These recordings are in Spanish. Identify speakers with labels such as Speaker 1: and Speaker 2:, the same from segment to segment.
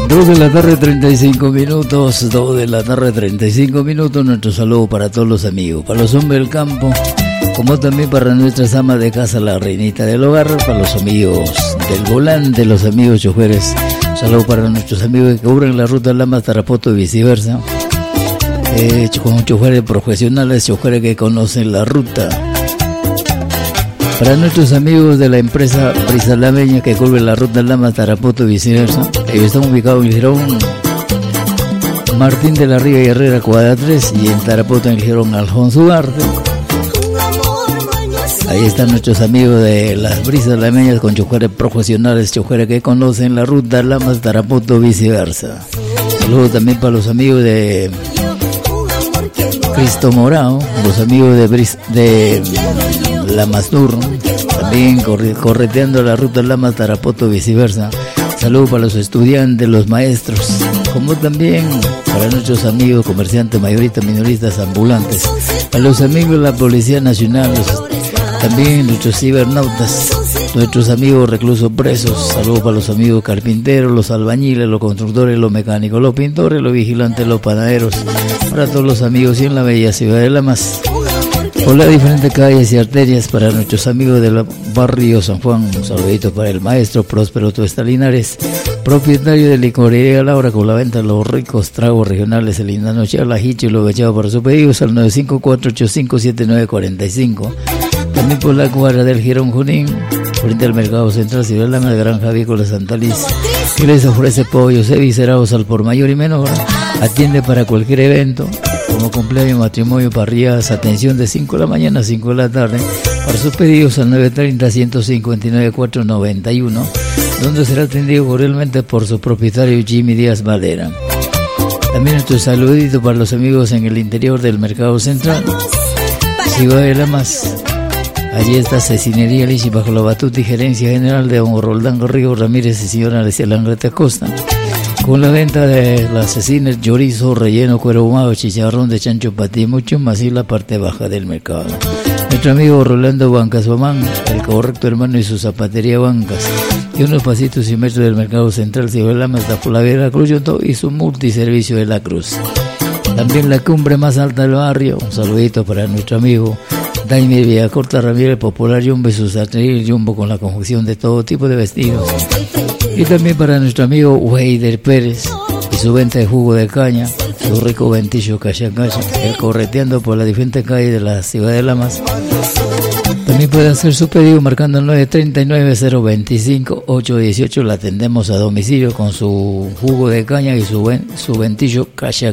Speaker 1: 2 de la tarde 35 minutos, 2 de la tarde 35 minutos. Nuestro saludo para todos los amigos, para los hombres del campo, como también para nuestras amas de casa, la reinita del hogar, para los amigos del volante, los amigos choferes. Saludo para nuestros amigos que cubren la ruta Lamas, Tarapoto y viceversa. Con choferes profesionales, choferes que conocen la ruta. Para nuestros amigos de la empresa Brisalameña que cubre la ruta Lamas, Tarapoto y viceversa. Ellos están ubicados en el Girón Martín de la Riga y Herrera, cuadra 3, y en Tarapoto en el Girón Alfonso Ugarte. Ahí están nuestros amigos de las Brisalameñas con choferes profesionales, choferes que conocen la ruta Lamas, Tarapoto y viceversa. Saludos también para los amigos de Cristo Morao, los amigos de Lamastur, también correteando la ruta Lamas, Tarapoto y viceversa. Saludos para los estudiantes, los maestros, como también para nuestros amigos comerciantes, mayoristas, minoristas, ambulantes, para los amigos de la Policía Nacional, también nuestros cibernautas, nuestros amigos reclusos presos. Saludos para los amigos carpinteros, los albañiles, los constructores, los mecánicos, los pintores, los vigilantes, los panaderos, para todos los amigos y en la bella ciudad de Lamas, por las diferentes calles y arterias, para nuestros amigos del barrio San Juan. Un saludito para el maestro Próspero Tuesta Linares, propietario de licorería Laura, con la venta de los ricos tragos regionales, el linda noche, la hicho y lo bechado. Para sus pedidos al 954-857945. También por la cuadra del Girón Junín, frente al Mercado Central, Ciudad de la Granja Avícola Santa Liz, que les ofrece pollos eviscerados al por mayor y menor. Atiende para cualquier evento, como cumpleaños, matrimonio, parrilladas. Atención de 5 de la mañana a 5 de la tarde. Para sus pedidos al 930-159-491, donde será atendido cordialmente por su propietario Jimmy Díaz Valera. También nuestro saludito para los amigos en el interior del Mercado Central, Ciudad de Lamas. Allí está Cecinería Lichi, bajo la batuta y gerencia general de don Roldán Río Ramírez y señora Alicia Langrete Acosta, con la venta de las cecines, chorizo, relleno, cuero ahumado, chicharrón de chancho, patí, mucho más, y la parte baja del mercado. Nuestro amigo Rolando Bancas Bomán, el correcto hermano, y su zapatería Bancas, y unos pasitos y metros del Mercado Central, Ciudad de Lamas, da por la Vera Cruz y su multiservicio de la Cruz. También la cumbre más alta del barrio. Un saludito para nuestro amigo Daimir Villacorta Ramírez, popular Jumbo, y su zapatería Jumbo, con la confección de todo tipo de vestidos. Y también para nuestro amigo Weider Pérez y su venta de jugo de caña, su rico ventillo cacha, el correteando por la diferente calle de la Ciudad de Lamas. También puede hacer su pedido marcando el 939-025-818. La atendemos a domicilio con su jugo de caña y su ventillo cacha.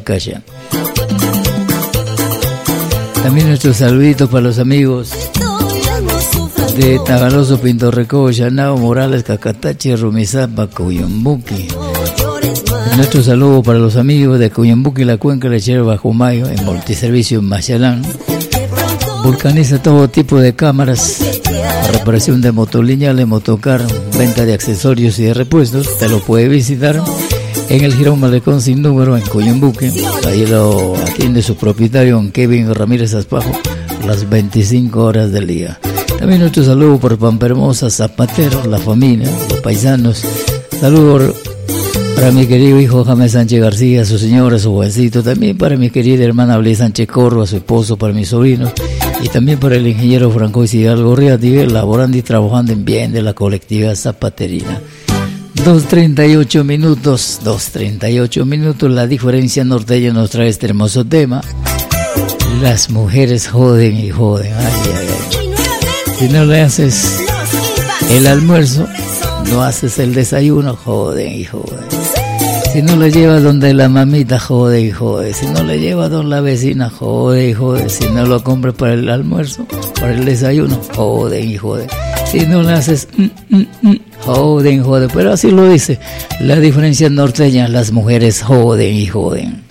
Speaker 1: También nuestro saludito para los amigos de Tagaloso, Pinto Recodo, Yanao, Morales, Cacatache, Rumizapa, Cuyambuqui. Nuestro saludo para los amigos de Cuyambuqui, la Cuenca Lechera, Bajo Mayo, en multiservicio en Machalán. Vulcaniza todo tipo de cámaras, reparación de motolineales, motocar, venta de accesorios y de repuestos. Te lo puede visitar en el Girón Malecón sin número en Cuyambuqui. Ahí lo atiende su propietario, don Kevin Ramírez Aspajo, las 25 horas del día. También nuestro saludo por Pampa Hermosa, Zapatero, la familia, los paisanos. Saludos para mi querido hijo James Sánchez García, su señora, su jovencito. También para mi querida hermana Blay Sánchez Corro, a su esposo, para mis sobrinos. Y también para el ingeniero Franco Hidalgo Riati, laborando y trabajando en bien de la colectividad zapaterina. 2:38 minutos, la diferencia norteña nos trae este hermoso tema. Las mujeres joden y joden. Ay. Si no le haces el almuerzo, no haces el desayuno, joden y joden. Si no le llevas donde la mamita, jode y jode. Si no le llevas donde la vecina, jode y jode. Si no lo compras para el almuerzo, para el desayuno, joden y jode. Si no le haces joden y jode. Pero así lo dice la diferencia norteña, las mujeres joden y joden.